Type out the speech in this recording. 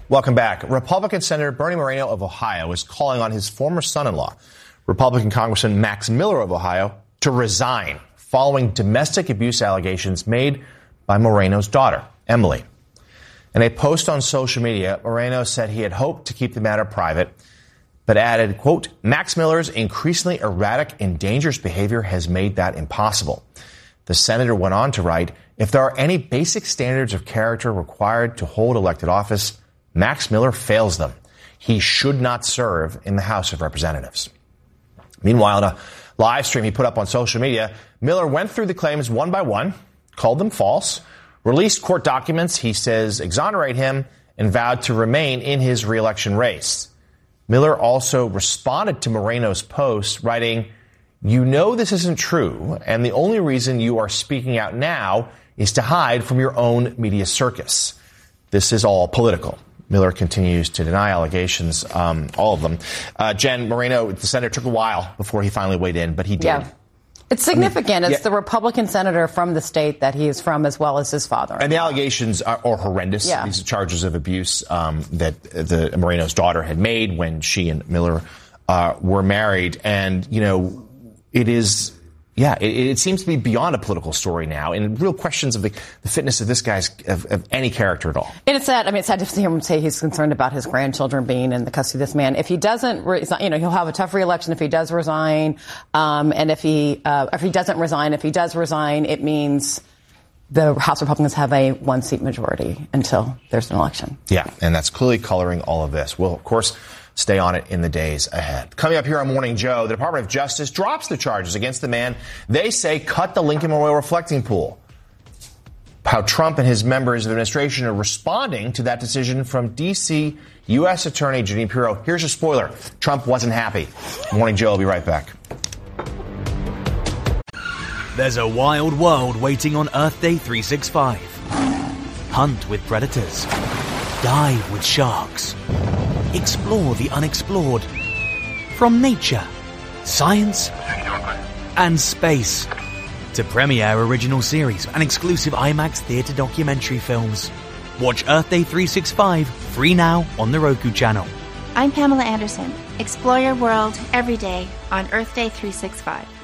Welcome back. Republican Senator Bernie Moreno of Ohio is calling on his former son-in-law, Republican Congressman Max Miller of Ohio, to resign following domestic abuse allegations made by Moreno's daughter, Emily. In a post on social media, Moreno said he had hoped to keep the matter private, but added, quote, Max Miller's increasingly erratic and dangerous behavior has made that impossible. The senator went on to write, if there are any basic standards of character required to hold elected office, Max Miller fails them. He should not serve in the House of Representatives. Meanwhile, in a live stream he put up on social media, Miller went through the claims one by one, called them false, released court documents he says exonerate him, and vowed to remain in his reelection race. Miller also responded to Moreno's post, writing, you know this isn't true, and the only reason you are speaking out now is to hide from your own media circus. This is all political. Miller continues to deny allegations, all of them. Jen, Moreno, the senator, took a while before he finally weighed in, but he did. Yeah. It's significant. It's the Republican senator from the state that he is from, as well as his father. And the allegations are horrendous. Yeah. These are charges of abuse that the Moreno's daughter had made when she and Miller were married. And, you know, it is... Yeah, it seems to be beyond a political story now, and real questions of the fitness of this guy's of any character at all. And it's sad. I mean, it's sad to see him say he's concerned about his grandchildren being in the custody of this man. If he doesn't, he'll have a tough reelection if he does resign. And if he doesn't resign, if he does resign, it means the House Republicans have a one-seat majority until there's an election. Yeah, and that's clearly coloring all of this. We'll, of course, stay on it in the days ahead. Coming up here on Morning Joe, the Department of Justice drops the charges against the man they say cut the Lincoln Memorial reflecting pool. How Trump and his members of the administration are responding to that decision from D.C. U.S. Attorney Jeanine Pirro. Here's a spoiler. Trump wasn't happy. Morning Joe will be right back. There's a wild world waiting on Earth Day 365. Hunt with predators. Dive with sharks. Explore the unexplored. From nature, science, and space to premiere original series and exclusive IMAX theater documentary films. Watch Earth Day 365 free now on the Roku channel. I'm Pamela Anderson. Explore your world every day on Earth Day 365.